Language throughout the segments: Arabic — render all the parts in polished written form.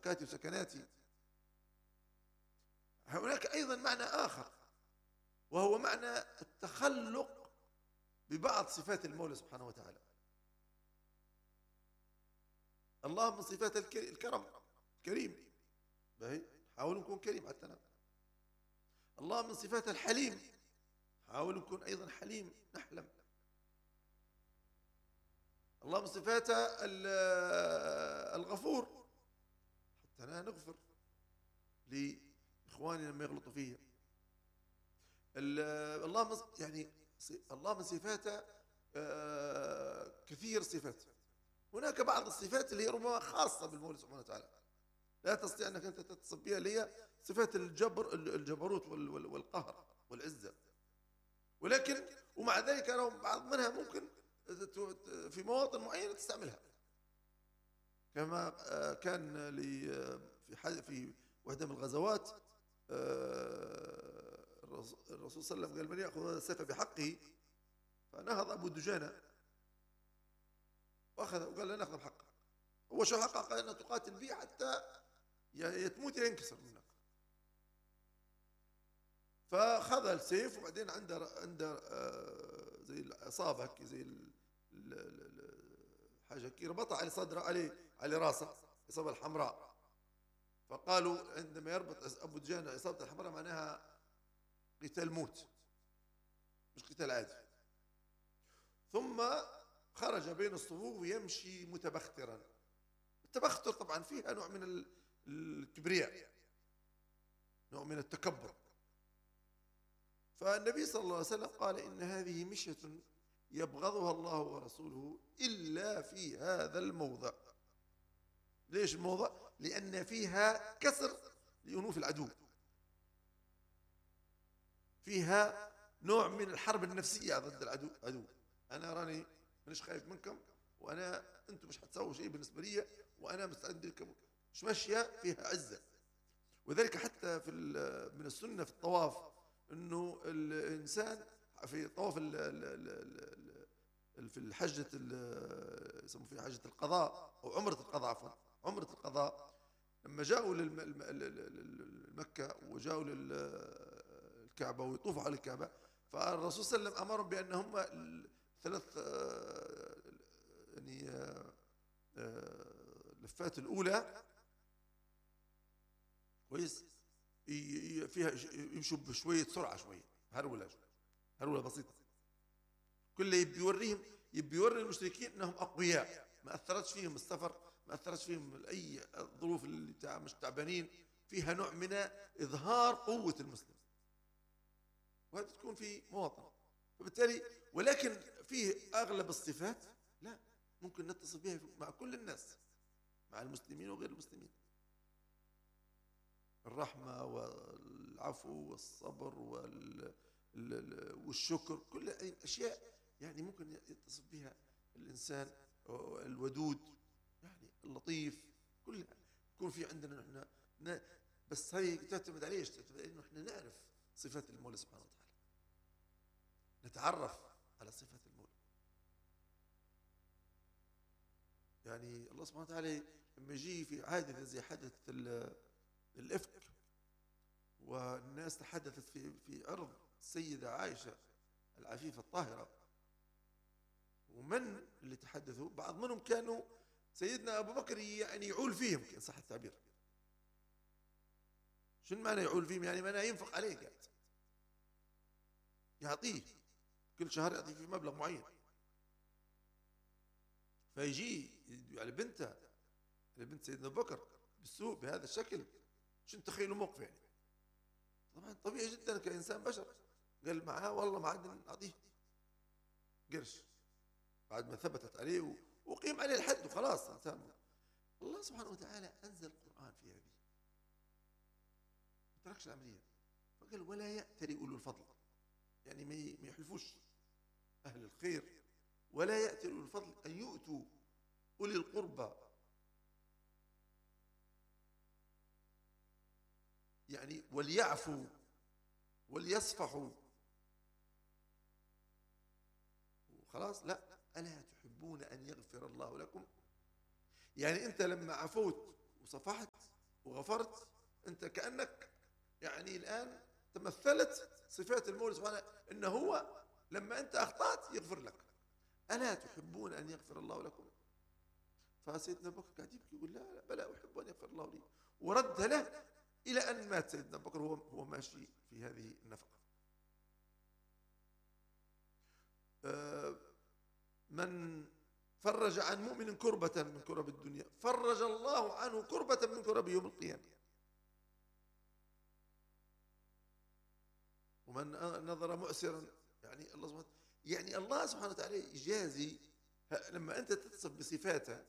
حركاتي وسكناتي. هناك أيضا معنى آخر، وهو معنى التخلق ببعض صفات المولى سبحانه وتعالى. الله من صفات الكرم، كريم، باهي حاول نكون كريم حتى أنا. الله من صفات الحليم، حاول نكون أيضا حليم نحلم. الله من صفاته الغفور، حتى لا نغفر لإخواننا لما يغلطوا فيه. الله من يعني الله من صفاته كثير صفات. هناك بعض الصفات اللي هي ربما خاصة بالمولى سبحانه وتعالى، لا تستطيع أنك أنت تتصف بها، اللي هي صفات الجبروت والقهر والعزة. ولكن ومع ذلك بعض منها ممكن في مواطن معينة تستعملها، كما كان لي في واحدة من الغزوات الرسول صلى الله عليه وسلم قال: من يأخذ هذا السيف بحقه. فنهض أبو دجانة وأخذ وقال: لا نأخذ بحقه. هو شو حقه؟ قال: أن تقاتل به حتى يتموت ينكسر منك. فأخذ السيف، وبعدين عنده زي العصابة، زي حاجة كي ربطها على صدره، على راسه، العصابة الحمراء. فقالوا عندما يربط أبو دجانة العصابة الحمراء معناها قتال موت، مش قتال عادي. ثم خرج بين الصفوف ويمشي متبخترا. التبختر طبعا فيها نوع من الكبرياء، نوع من التكبر. فالنبي صلى الله عليه وسلم قال: إن هذه مشية يبغضها الله ورسوله إلا في هذا الموضع. ليش الموضع؟ لأن فيها كسر لأنوف العدو، فيها نوع من الحرب النفسية ضد العدو. أنا راني مش خايف منكم، أنتم مش حتسووا شيء بالنسبة لي، وأنا مستعد لكم. مش ماشية فيها عزة. وذلك حتى من السنة في الطواف أنه الإنسان في طواف في الحجة يسموا فيها حجة القضاء أو عمرة القضاء، عفوا عمرة القضاء، لما جاءوا لمكة وجاءوا للكعبة ويطوفوا على الكعبة، فالرسول صلى الله عليه وسلم أمرهم بأن هم ثلاث يعني لفات الأولى كويس فيها يمشوا بشوية سرعة، شوية هرولة بسيطة. كل يبي يوري المشركين أنهم أقوياء، ما أثرتش فيهم السفر، ما أثرتش فيهم أي الظروف اللي مش تعبانين، فيها نوع من إظهار قوة المسلم، وهذا تكون في مواطن. فبالتالي ولكن فيه أغلب الصفات لا ممكن نتصف بها مع كل الناس، مع المسلمين وغير المسلمين. الرحمة والعفو والصبر والشكر، كل أشياء يعني ممكن يتصف بها الإنسان. الودود، يعني اللطيف، كل يكون في عندنا نحن. بس هذه تعتمد على ايش؟ تعتمد على انه احنا نعرف صفات المولى سبحانه وتعالى، نتعرف على صفات المولى. يعني الله سبحانه وتعالى لما يجي في حادثة زي حادثة الإفك، والناس تحدثت في عرض السيدة عائشة العفيفة الطاهرة، ومن اللي تحدثوا؟ بعض منهم كانوا سيدنا أبو بكر يعني يعول فيهم، إن صح التعبير. شنو معنى يعول فيهم؟ يعني معنى ينفق عليه، قاعد يعطيه كل شهر، يعطيه في مبلغ معين. فيجي على بنته، على بنت سيدنا أبو بكر بالسوء بهذا الشكل، شنو تخيلوا موقف؟ يعني طبعا طبيعي جدا كإنسان بشر. قال معاه والله ما عاد نعطيه قرش بعد ما ثبتت عليه وقيم عليه الحد وخلاص انتهى. الله سبحانه وتعالى أنزل القرآن في هذه، ما تركش العملية. فقال: ولا يأتل أولو الفضل، يعني ما يحلفوش أهل الخير، ولا يأتل أولو الفضل أن يؤتوا أولي القربى، يعني وليعفوا وليصفحوا. خلاص، لا، ألا تحبون أن يغفر الله لكم؟ يعني أنت لما عفوت وصفحت وغفرت، أنت كأنك يعني الآن تمثلت صفات المولى سبحانه، إنه هو لما أنت أخطأت يغفر لك. ألا تحبون أن يغفر الله لكم؟ فسيدنا أبو بكر قاعد يبكي يقول لا بلى أحب أن يغفر الله لي، ورد له إلى أن مات سيدنا أبو بكر هو ماشي في هذه النفقة. من فرج عن مؤمن كربة من كرب الدنيا فرج الله عنه كربة من كرب يوم القيامة. ومن نظر مؤسرا، يعني الله سبحانه وتعالى يجازي لما أنت تتصف بصفاته،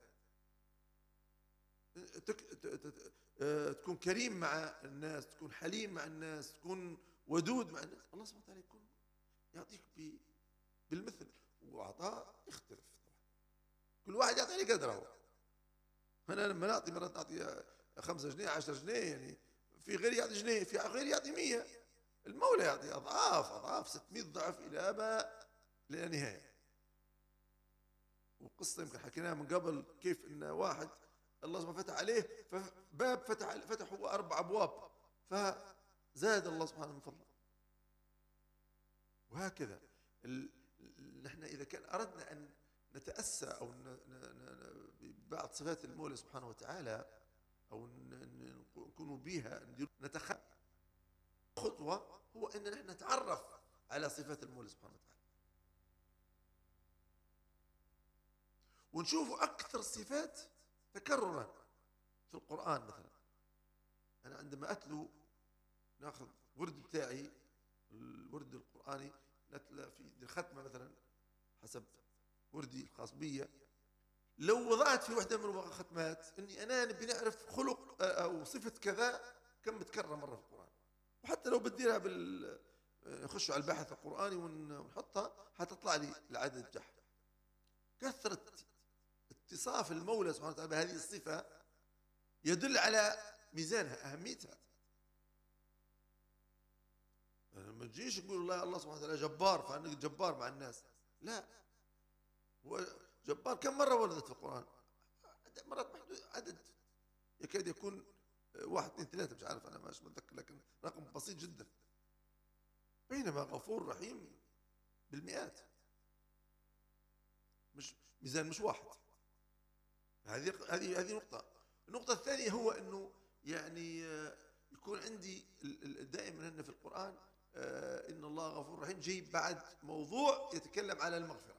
تكون كريم مع الناس، تكون حليم مع الناس، تكون ودود مع الناس، الله سبحانه وتعالى يكون يعطيك بالمثل. وعطاء يختلف طبعا، كل واحد يعطي لي قدره. أنا لما نعطي مرات نعطي 5 جنيه 10 جنيه، يعني في غير يعطي جنيه، في غير يعطي 100. المولى يعطي أضعاف 600 ضعف إلى ما لا نهاية. وقصة يمكن حكيناها من قبل، كيف إن واحد الله سبحانه فتح عليه باب فتح هو 4 أبواب، فزاد الله سبحانه من فضله. وهكذا نحن إذا كان أردنا أن نتأسى أو ببعض صفات المولى سبحانه وتعالى، أو نكون بها نتخيل خطوة، هو أن نحن نتعرف على صفات المولى سبحانه وتعالى، ونشوف أكثر الصفات تكررا في القرآن. مثلا أنا عندما أتلو، ناخذ ورد بتاعي الورد القرآني، نتلى في الختمة مثلا حسب وردي الخاص بي، لو وضعت في وحدة من الختمات إني أنا نبي نعرف خلق أو صفة كذا كم متكرر مرة في القرآن، وحتى لو بديها نخش على البحث القرآني ونحطها حتطلع لي العدد بتاعها. كثرة اتصاف المولى سبحانه وتعالى بهذه الصفة يدل على ميزانها، أهميتها. ما تجيش تقول الله سبحانه وتعالى جبار فأنا جبار مع الناس، لا، هو جبار. كم مرة وردت في القرآن؟ مرات محدود عدد، يكاد يكون 1 2 3 مش عارف، أنا مش متذكر، لكن رقم بسيط جدا. بينما غفور رحيم بالمئات، مش ميزان مش واحد. هذه نقطة. النقطة الثانية هو أنه يعني يكون عندي دائما أن في القرآن إن الله غفور رحيم جاي بعد موضوع يتكلم على المغفرة،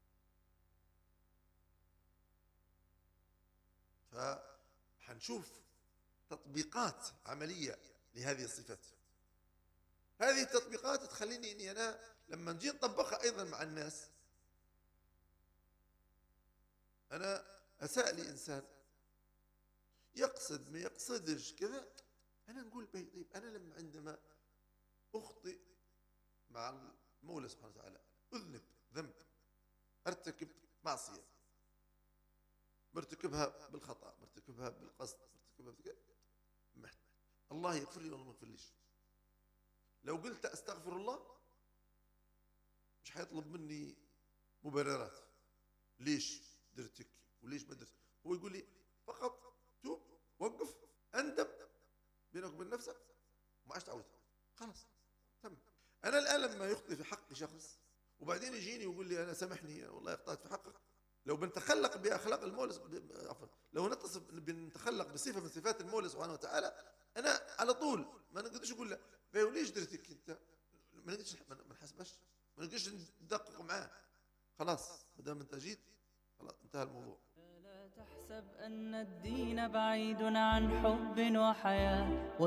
فحنشوف تطبيقات عملية لهذه الصفات. هذه التطبيقات تخليني إني أنا لما نجي نطبقها أيضا مع الناس، أنا أساء لي إنسان يقصد ما يقصدش كذا، أنا نقول طيب أنا لما عندما أخطئ مع المولى سبحانه وتعالى، أذنب ذنب، أرتكب معصية، مرتكبها بالخطأ، مرتكبها بالقصد، مرتكبها الله يغفر لي ولا ما يغفرليش. لو قلت أستغفر الله مش حيطلب مني مبررات ليش درتك وليش ما درت، هو يقول لي فقط توب، وقف، أندم بينك وبين نفسك وما عادش تعودها، خلاص تم. أنا الآن لما يخطئ في حق شخص وبعدين يجيني ويقول لي أنا سامحني والله أخطأت في حقك، لو بنتخلق بأخلاق المولى، عفوا، لو بنتخلق بصفة من صفات المولى سبحانه وتعالى، أنا على طول ما نقدرش نقول له وليش درتك أنت، ما نقدرش ما نحاسبش، ما نقدرش ندقق معاه، خلاص ما دام أنت جيت خلاص انتهى الموضوع. لا تحسب أن الدين بعيد عن حب وحياة.